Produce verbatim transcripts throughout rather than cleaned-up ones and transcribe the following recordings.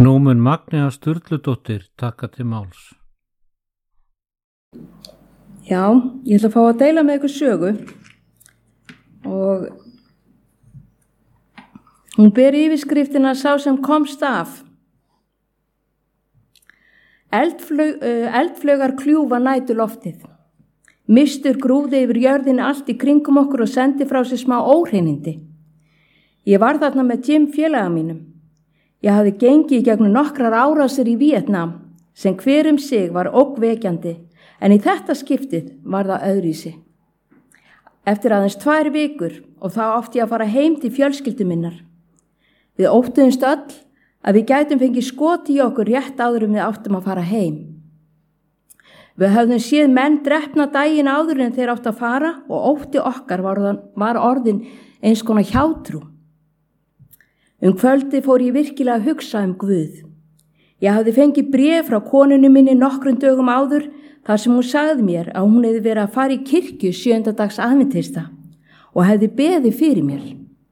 Nú mun Magnea Sturludóttir taka til máls. Já, ég ætla að fá að deila með ykkur sögu og hún ber yfirskriftina Sá sem komst af. Eldflaug, uh, eldflaugar kljúfa næturloftið. Mistur grúfði yfir jörðinni allt í kringum okkur og sendi frá sér smá óhreinindi. Ég var þarna með Jim félaga mínum. Ég hafði gengið í gegnum nokkrar árásir í Víetnam sem hver um sig var ógnvekjandi, en í þetta skiptið var það öðruvísi. Eftir aðeins tvær vikur og þá átti ég að fara heim til fjölskyldu minnar. Við óttuðumst öll að við gætum fengið skoti í okkur rétt áður en við áttum að fara heim. Við höfðum séð menn drepna daginn áður en þeir áttu að fara og ótti okkar var, var orðin eins konar hjátrú. Um kvöldi fór ég virkilega að hugsa um Guð. Ég hafði fengið bréf frá konunni minni nokkrum dögum áður þar sem hún sagði mér að hún hefði verið að fara í kirkju sjöunda dags aðventista og hefði beðið fyrir mér.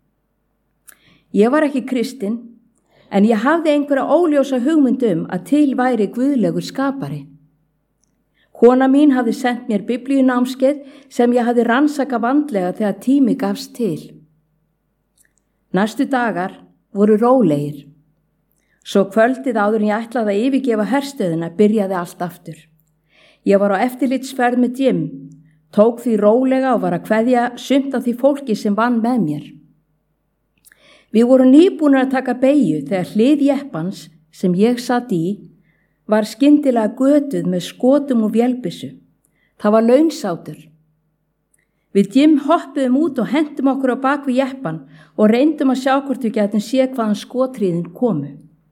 Ég var ekki kristin, en ég hafði einhverja óljósa hugmynd um að til væri guðlegur skapari. Kona mín hafði sent mér biblíunámskeið sem ég hafði rannsakað vandlega þegar tími gafst til. Næstu dagar voru rólegir. Svo kvöldið áður en ég ætlaði að yfirgefa herstöðina byrjaði allt aftur. Ég var á eftirlitsferð með Jim, tók því rólega og var að kveðja sumt af því fólki sem vann með mér. Við vorum nýbúnir að taka beygju þegar hlið jeppans sem ég satt í var skyndilega götuð með skotum og vélbyssu. Það var launsátur. Við Jim hoppuðum út og hentum okkur á bak við jeppan og reyndum að sjá hvort við gætum sé hvaðan skothríðin komu.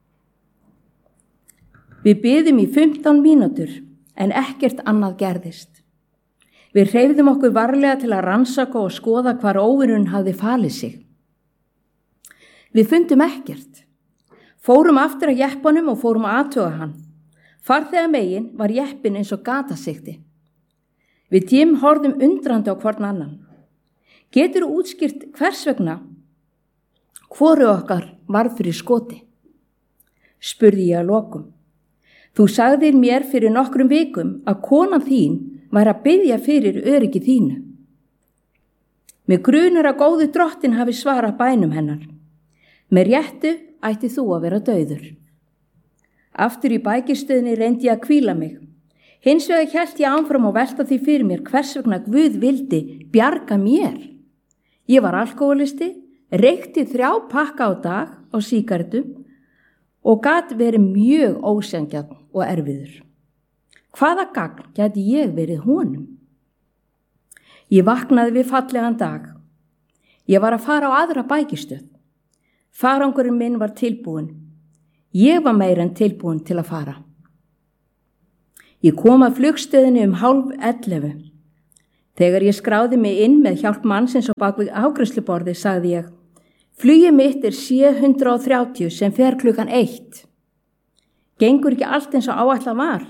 Við biðum í fimmtán mínútur en ekkert annað gerðist. Við hreyfðum okkur varlega til að rannsaka og skoða hvar óvinurinn hafði falið sig. Við fundum ekkert. Fórum aftur að jeppanum og fórum að athuga hann. Farþega megin var jeppin eins og gatasigti. Við Jim horfðum undrandi á hvorn annan. Getur þú útskýrt hvers vegna hvoru okkar varð fyrir skoti? Spurði ég að lokum. Þú sagðir mér fyrir nokkrum vikum að konan þín var að biðja fyrir öryggi þínu. Mig grunar að góðu drottin hafi svarað bænum hennar. Með réttu ætti þú að vera dauður. Aftur í bækistöðinni reyndi ég að hvíla mig. Hins vegar hélt ég áfram og velta því fyrir mér hvers vegna Guð vildi bjarga mér. Ég var alkohólisti, reykti þrjá pakka á dag á sígarettum og gat verið mjög ósanngjarn og erfiður. Hvaða gagn gæti ég verið honum? Ég vaknaði við fallegan dag. Ég var að fara á aðra bækistöð. Farangurinn minn var tilbúin. Ég var meira en tilbúin til að fara. Ég kom að flugstöðinni um hálf ellefu. Þegar ég skráði mig inn með hjálp mannsins og bak við afgreiðsluborði sagði ég: Flugið mitt er sjö hundrað þrjátíu sem fer klukkan eitt. Gengur ekki allt eins og áætlað var?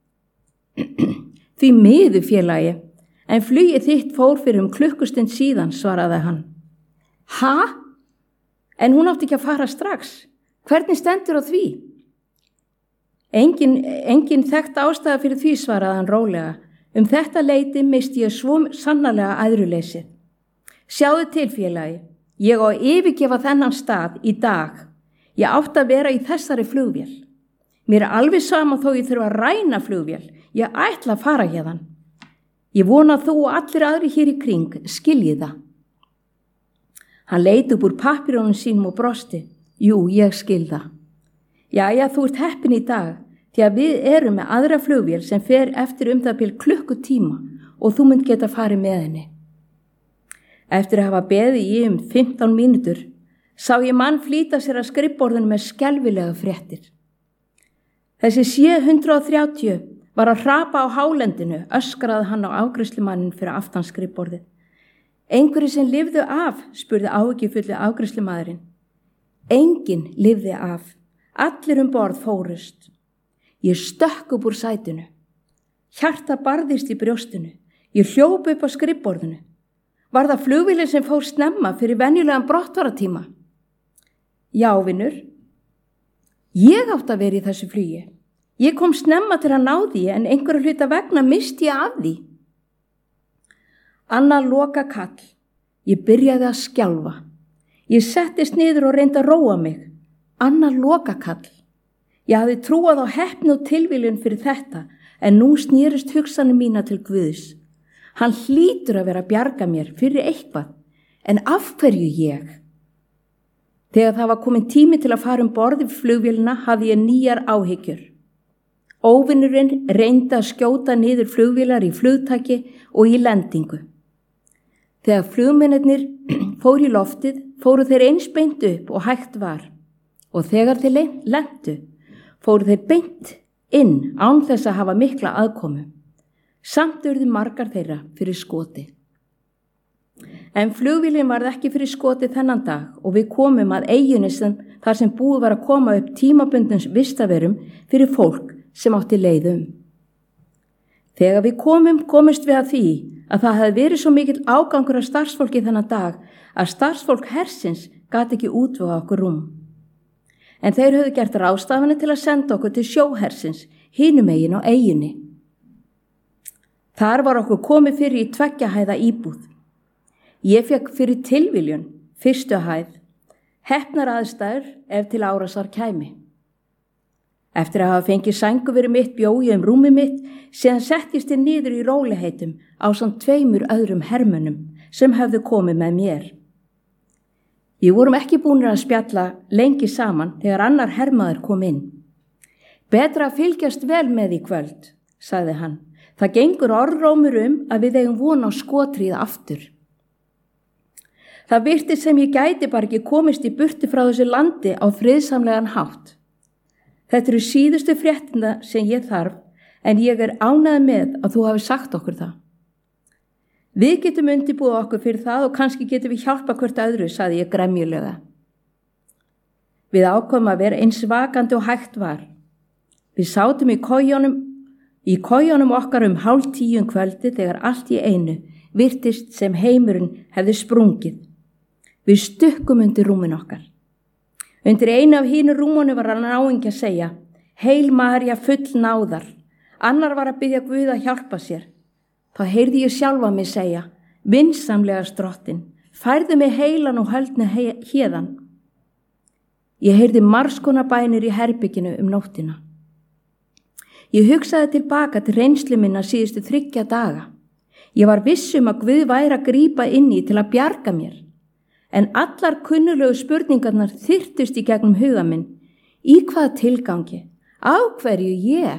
Því miður félagi, en flugið þitt fór fyrir um klukkustund síðan, svaraði hann. Ha? En hún átti ekki að fara strax. Hvernig stendur á því? Engin, engin þekkt ástæða fyrir því, svaraði hann rólega. Um þetta leyti misti ég svo sannarlega æðruleysið. Sjáðu til, félagi, ég á að yfirgefa þennan stað í dag. Ég átti að vera í þessari flugvél. Mér er alveg sama þó ég þurfa að ræna flugvél. Ég ætla að fara hérðan. Ég vona að þú og allir aðri hér í kring skiljið það. Hann leit upp úr pappírónum sínum og brosti. Jú, ég skil það. Jæja, þú ert heppin í dag, því að við erum með aðra flugvél sem fer eftir um það bil klukkutíma og þú mynd geta farið með henni. Eftir að hafa beðið í um fimmtán mínútur sá ég mann flýta sér að skrifborðinu með skelfilega fréttir. Þessi sjö hundrað þrjátíu var að hrapa á hálendinu, öskraði hann á afgreiðslumannin fyrir aftan skrifborðið. Einhverju sem lifðu af, spurði áhyggjufulli afgreiðslumaðurinn. Enginn lifði af. Allir um borð fórust. Ég stökk upp úr sætinu. Hjarta barðist í brjóstinu. Ég hljóp upp á skrifborðinu. Var það flugvélin sem fór snemma fyrir venjulegan brottfaratíma? Já, vinur. Ég átt að vera í þessu flugi. Ég kom snemma til að ná því en einhverju hluta vegna misti ég af því. Annað loka kall. Ég byrjaði að skjálfa. Ég settist niður og reyndi að róa mig. Annað loka kall. Ég hafði trúað á heppni og tilviljun fyrir þetta en nú snýrist hugsanir mína til Guðs. Hann hlýtur að vera að bjarga mér fyrir eitthvað. En af hverju ég? Þegar það var komin tími til að fara um borð í flugvélina hafði ég nýjar áhyggjur. Óvinurinn reyndi að skjóta niður flugvélar í flugtaki og í lendingu. Þegar flugmennirnir fóru í loftið, fóru þeir eins beint upp og hægt var. Og þegar þeir lentu, fóru þeir beint inn án þess að hafa mikla aðkomu. Samt urðu margar þeirra fyrir skoti. En flugvélin varð ekki fyrir skoti þennan dag og við komum að eyjunni sem þar sem búið var að koma upp tímabundins vistaverum fyrir fólk sem átti leið um. Þegar við komum, komist við að því að það hefði verið svo mikill ágangur af starfsfólki þennan dag að starfsfólk hersins gat ekki útvega okkur rúm. En þeir höfðu gert ráðstafanir til að senda okkur til sjóhersins, hinum megin á eyjunni. Þar var okkur komið fyrir í tveggja hæða íbúð. Ég fekk fyrir tilviljun, fyrstu hæð, heppnar aðstæður ef til árásar kæmi. Eftir að hafa fengið sængu fyrir mitt bjó ég um rúmi mitt, síðan settist ég niður í róliheitum ásamt tveimur öðrum hermönnum sem höfðu komið með mér. Við vorum ekki búnir að spjalla lengi saman þegar annar hermaður kom inn. Betra að fylgjast vel með í kvöld, sagði hann. Það gengur orðrómur um að við eigum von á skotrið aftur. Það virtist sem ég gæti bara ekki komist í burtu frá þessu landi á friðsamlegan hátt. Þetta eru síðustu fréttina sem ég þarf, en ég er ánægð með að þú hafi sagt okkur það. Við getum undirbúið okkur fyrir það og kannski getum við hjálpa hvert öðru, sagði ég gremjulega. Við ákomum að vera eins vakandi og hægt var. Við sátum í kojunum, í kojunum okkar um hálf tíum kvöldi þegar allt í einu virtist sem heimurinn hefði sprungið. Við stukkum undir rúmin okkar. Undir einu af hínu rúmunu var hann áingi að segja, heil María full náðar. Annar var að biðja Guð að hjálpa sér. Þá heyrði ég sjálfa mig segja, vinsamlega drottin, færðu mig heilan og höldni héðan. Ég heyrði margskonar bænir í herbygginu um nóttina. Ég hugsaði tilbaka til reynslu minna síðustu þriggja daga. Ég var viss um að Guð væri að grípa inn í til að bjarga mér. En allar kunnulegu spurningarnar þyrtust í gegnum huga minn. Í hvaða tilgangi? Á hverju ég?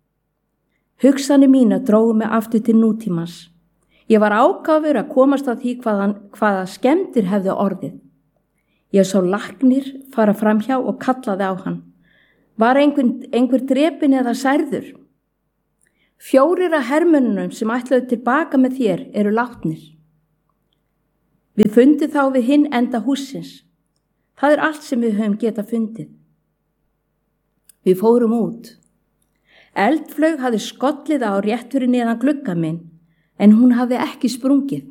Hugsanir mína drógu mig aftur til nútímans. Ég var ákafur að komast að því hvaðan, hvaða skemmtir hefðu orðið. Ég sá læknir fara framhjá og kallaði á hann. Var einhver, einhver drepin eða særður? Fjórir af hermönnunum sem ætlaðu tilbaka með þér eru látnir. Við fundum þá við hinn enda hússins. Það er allt sem við höfum geta fundið. Við fórum út. Eldflaug hafði skollið á rétt fyrir neðan glugga minn, en hún hafði ekki sprungið.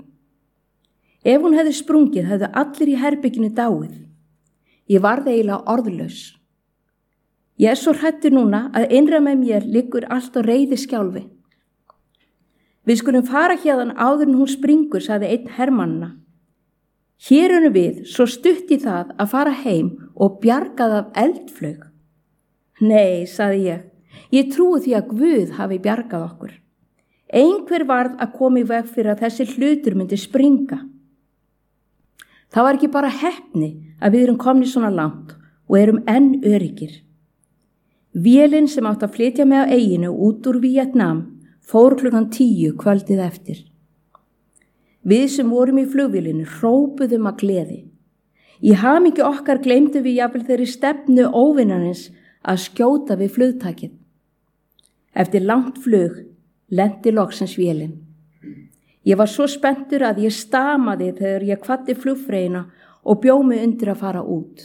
Ef hún hefði sprungið, hefðu allir í herbygginu dáið. Ég varð eiginlega orðlaus. Ég er svo hrættur núna að innra með mér liggur allt á reiði skjálfi. Við skulum fara hérðan áður en hún springur, sagði einn hermannana. Hér erum við svo stutt í það að fara heim og bjargað af eldflaug. Nei, sagði ég, ég trúi því að Guð hafi bjargað okkur. Einhver varð að koma í veg fyrir að þessi hlutur myndi springa. Það var ekki bara heppni að við erum komni svona langt og erum enn öryggir. Vélin sem átt að flytja mig á eyjinu út úr Víetnam fór klukkan tíu kvöldið eftir. Við sem vorum í flugvélinu hrópuðum að gleði. Í hamingju okkar gleymdum við jafnvel þeirri stefnu óvinarins að skjóta við flugtakið. Eftir langt flug lenti loksins vélin. Ég var svo spenntur að ég stamaði þegar ég kvaddi flugfreyjuna og bjó mig undir að fara út.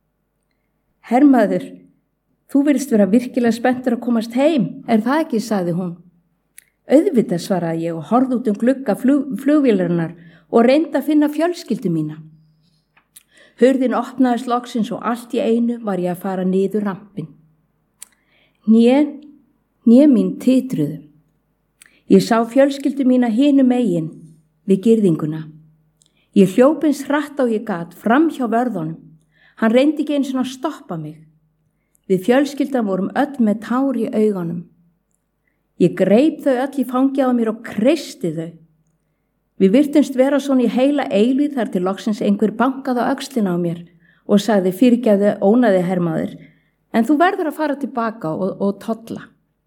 Hermaður, þú virðist vera virkilega spenntur að komast heim, er það ekki, sagði hún. Auðvitað, svaraði ég og horfði út um glugga flug, flugvélarinnar og reyndi að finna fjölskyldu mína. Hurðin opnaðist loksins og allt í einu var ég að fara niður rampin. Hné, hné mín titruðu. Ég sá fjölskyldu mína hinum megin við girðinguna. Ég hljóp eins hratt á ég gat fram hjá vörðunum. Hann reyndi ekki eins og að stoppa mig. Við fjölskyldan vorum öll með tár í augunum. Ég greip þau öll í fangi á mér og kreisti þau. Við virtumst vera svona í heila eilíð þar til loksins einhver bankaði á öxlina á mér og sagði fyrirgefðu ónaði hermaður, en þú verður að fara tilbaka og, og tolla.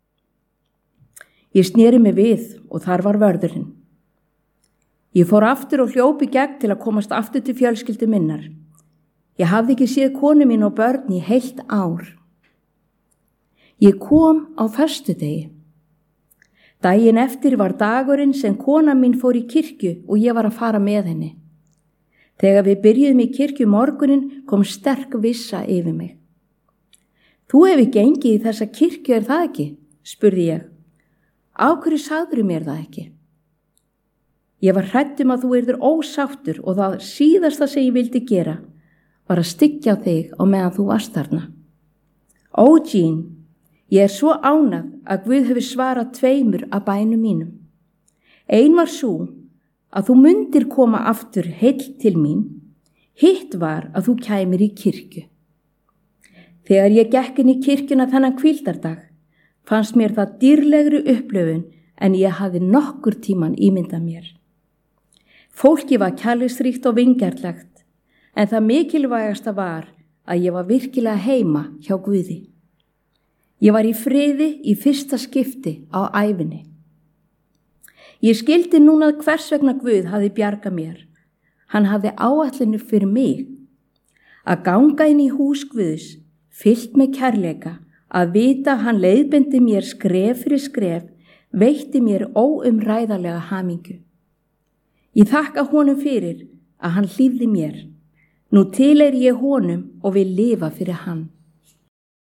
Ég sneri mig við og þar var vörðurinn. Ég fór aftur og hljópi gegn til að komast aftur til fjölskyldu minnar. Ég hafði ekki séð konu mín og börn í heilt ár. Ég kom á föstudegi. Daginn eftir var dagurinn sem kona mín fór í kirkju og ég var að fara með henni. Þegar við byrjuðum í kirkju morgunin kom sterk vissa yfir mig. Þú hefur gengið í þessa kirkju, er það ekki? Spurði ég. Á hverju sagðirðu mér það ekki? Ég var hrædd um að þú yrðir ósáttur og það síðasta sem ég vildi gera var að styggja þig á meðan þú varst þarna. Ó, Jean, ég er svo ánægð að Guð hefur svarað tveimur af bænum mínum. Ein var svo að þú mundir koma aftur heill til mín, hitt var að þú kæmir í kirkju. Þegar ég gekk inn í kirkjuna þennan hvíldardag, fannst mér það dýrlegri upplifun en ég hafði nokkur tíman ímyndað mér. Fólki var kærleiksríkt og vingjarnlegt, en það mikilvægasta var að ég var virkilega heima hjá Guði. Ég var í friði í fyrsta skipti á ævinni. Ég skildi núna hvers vegna Guð hafði bjargað mér. Hann hafði áætlanir fyrir mig. Að ganga inn í hús Guðs, fyllt með kærleika, að vita hann leiðbeindi mér skref fyrir skref, veitti mér óumræðarlega hamingju. Ég þakka honum fyrir að hann hlífði mér. Nú tilheyri ég honum og vil lifa fyrir hann.